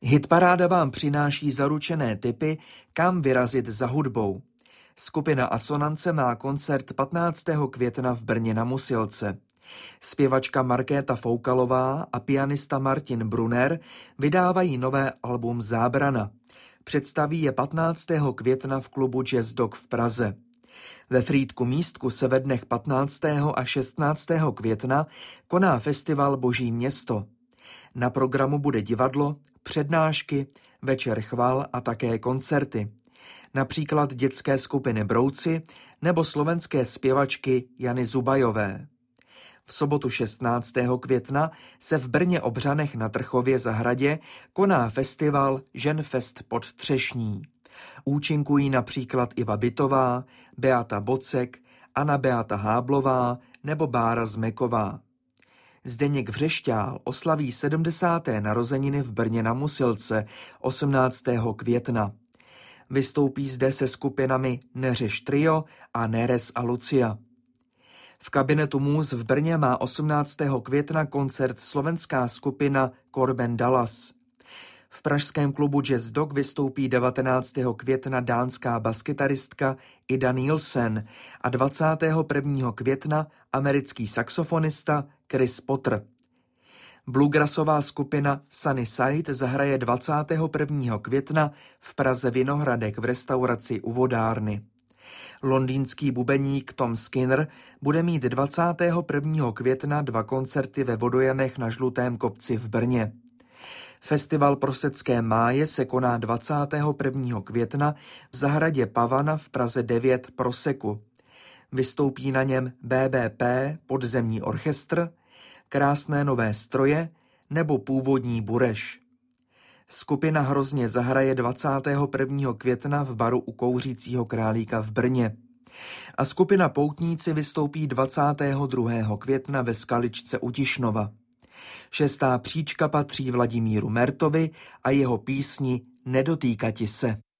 Hitparáda vám přináší zaručené tipy, kam vyrazit za hudbou. Skupina Asonance má koncert 15. května v Brně na Musilce. Zpěvačka Markéta Foukalová a pianista Martin Brunner vydávají nové album Zábrana. Představí je 15. května v klubu Jazz Dog v Praze. Ve Frýdku Místku se ve dnech 15. a 16. května koná festival Boží město. Na programu bude divadlo, přednášky, večer chval a také koncerty. Například dětské skupiny Brouci nebo slovenské zpěvačky Jany Zubajové. V sobotu 16. května se v Brně Obřanech na Trchově zahradě koná festival Ženfest pod Třešní. Účinkují například Iva Bytová, Beata Bocek, Anna Beata Háblová nebo Bára Zmeková. Zdeněk Vřešťál oslaví 70. narozeniny v Brně na Musilce 18. května. Vystoupí zde se skupinami Neřeš Trio a Neres a Lucia. V kabinetu Můz v Brně má 18. května koncert slovenská skupina Corben Dallas. V pražském klubu Jazz Dog vystoupí 19. května dánská baskytaristka Ida Nielsen a 21. května americký saxofonista Chris Potter. Bluegrassová skupina Sunny Side zahraje 21. května v Praze Vinohradek v restauraci u vodárny. Londýnský bubeník Tom Skinner bude mít 21. května 2 koncerty ve Vodojemech na Žlutém kopci v Brně. Festival Prosecké máje se koná 21. května v zahradě Pavana v Praze 9 Proseku. Vystoupí na něm BBP, Podzemní orchestr, Krásné nové stroje nebo Původní Bureš. Skupina Hrozně zahraje 21. května v baru u Kouřícího králíka v Brně. A skupina Poutníci vystoupí 22. května ve Skaličce u Tišnova. 6. příčka patří Vladimíru Mertovi a jeho písni Nedotýkati se.